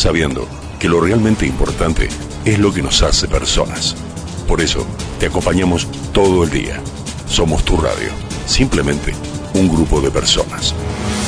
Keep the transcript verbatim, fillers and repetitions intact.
sabiendo que lo realmente importante es lo que nos hace personas. Por eso, te acompañamos todo el día. Somos tu radio, simplemente un grupo de personas.